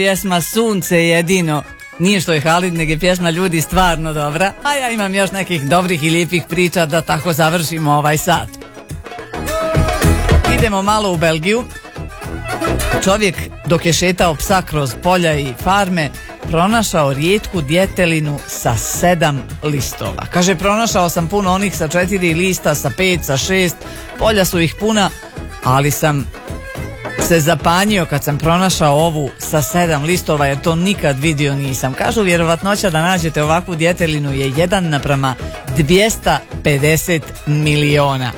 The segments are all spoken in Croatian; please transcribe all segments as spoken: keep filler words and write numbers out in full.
Pjesma Sunce jedino, nije što je Halid, nego je pjesma Ljudi stvarno dobra, a ja imam još nekih dobrih i lijepih priča da tako završimo ovaj sat. Idemo malo u Belgiju. Čovjek dok je šetao psa kroz polja i farme pronašao rijetku djetelinu sa sedam listova. Kaže, pronašao sam puno onih sa četiri lista, sa pet, sa šest, polja su ih puna, ali sam se zapanjio kad sam pronašao ovu sa sedam listova, jer to nikad vidio nisam. Kažu, vjerovatnoća da nađete ovakvu djetelinu je jedan naprama dvjesto pedeset miliona.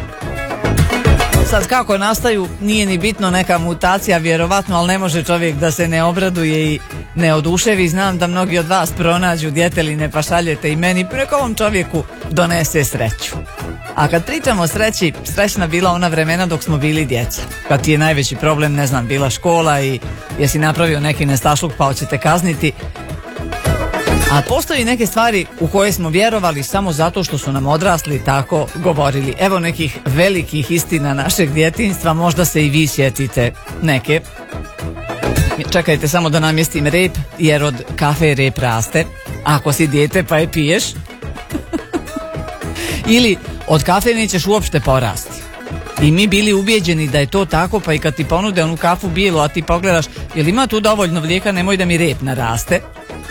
Sad kako nastaju nije ni bitno, neka mutacija vjerovatno, ali ne može čovjek da se ne obraduje i ne oduševi. Znam da mnogi od vas pronađu djeteline pa šaljete i meni, preko ovom čovjeku donese sreću. A kad pričamo o sreći, srećna bila ona vremena dok smo bili djeca. Kad ti je najveći problem, ne znam, bila škola i jesi napravio neki nestašluk pa hoćete kazniti. A postoji neke stvari u koje smo vjerovali samo zato što su nam odrasli tako govorili. Evo nekih velikih istina našeg djetinjstva, možda se i vi sjetite neke. Čekajte samo da namjestim rep, jer od kafe rep raste. Ako si dijete pa je piješ. Ili od kafe nećeš uopšte porasti. I mi bili ubijeđeni da je to tako, pa i kad ti ponude onu kafu bijelu, a ti pogledaš, jel ima tu dovoljno mlijeka, nemoj da mi rep naraste.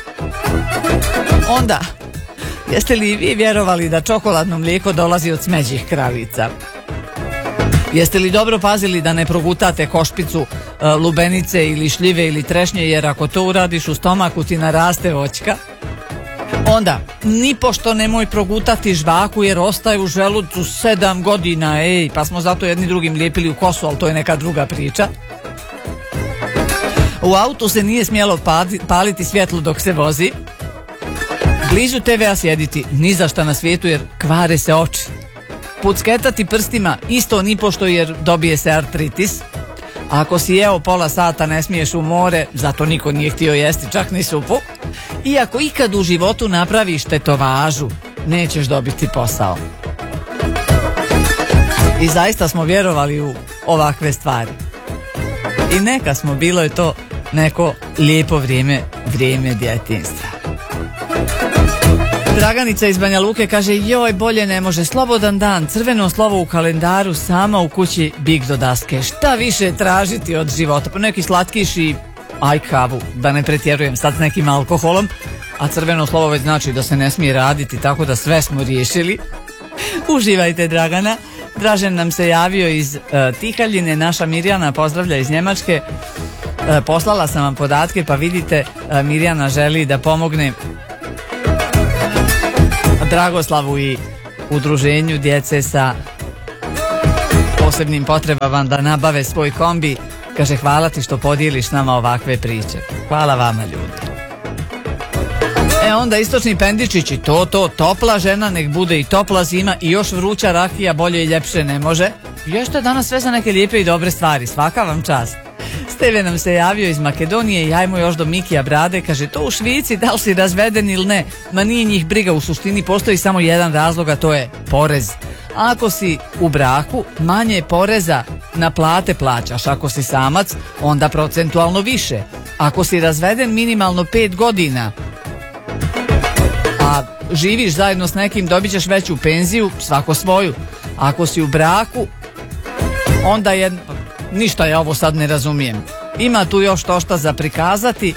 Onda, jeste li vi vjerovali da čokoladno mlijeko dolazi od smeđih kravica? Jeste li dobro pazili da ne progutate košpicu, lubenice ili šljive ili trešnje, jer ako to uradiš u stomaku ti naraste voćka? Onda, nipošto nemoj progutati žvaku jer ostaje u želucu sedam godina, ej, pa smo zato jedni drugim lijepili u kosu, ali to je neka druga priča. U autu se nije smjelo paliti svjetlo dok se vozi. Blizu te vea sjediti, ni za šta na svijetu jer kvare se oči. Pucketati prstima, isto nipošto jer dobije se artritis. A ako si jeo pola sata ne smiješ u more, zato niko nije htio jesti čak ni supu. I ako ikad u životu napraviš tetovažu, nećeš dobiti posao. I zaista smo vjerovali u ovakve stvari. I neka smo, bilo je to neko lijepo vrijeme, vrijeme djetinjstva. Draganica iz Banja Luke kaže, joj, bolje ne može, slobodan dan, crveno slovo u kalendaru, sama u kući, big do daske. Šta više tražiti od života? Pa neki slatkiš i aj kavu, da ne pretjerujem sad s nekim alkoholom, a crveno slovo već znači da se ne smije raditi, tako da sve smo riješili. Uživajte, Dragana. Dražen nam se javio iz uh, Tihaljine, naša Mirjana pozdravlja iz Njemačke. Uh, poslala sam vam podatke, pa vidite, uh, Mirjana želi da pomogne Dragoslavu i udruženju djece sa posebnim potrebama da nabave svoj kombi. Kaže, hvala ti što podijeliš nama ovakve priče. Hvala vama, ljudi. E onda istočni pendičići, to, to, topla žena, nek bude i topla zima i još vruća rakija, bolje i ljepše ne može. Jeste danas sve za neke lijepe i dobre stvari, svaka vam čast. Steve nam se javio iz Makedonije i ajmo još do Mikija Brade, kaže, to u Švici, da li si razveden ili ne, ma nije njih briga, u suštini postoji samo jedan razlog, a to je porez. Ako si u braku, manje poreza na plate plaćaš, ako si samac, onda procentualno više. Ako si razveden minimalno pet godina, a živiš zajedno s nekim, dobit ćeš veću penziju, svako svoju. Ako si u braku, onda je... Ništa ja ovo sad ne razumijem. Ima tu još to šta za prikazati.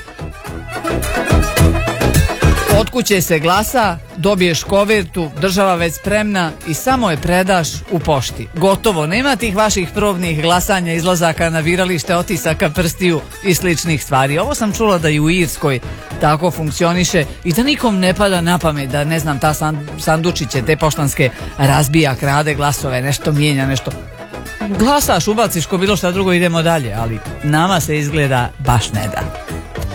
Od kuće se glasa, dobiješ kovertu, država već spremna i samo je predaš u pošti. Gotovo, nema tih vaših probnih glasanja, izlazaka na viralište, otisaka prstiju i sličnih stvari. Ovo sam čula da i u Irskoj tako funkcioniše i da nikom ne pada na pamet da, ne znam, ta sandučiće, te poštanske razbija, krade glasove, nešto mijenja, nešto... Glasaš, ubaciš ko bilo šta drugo, idemo dalje, ali nama se izgleda baš ne da.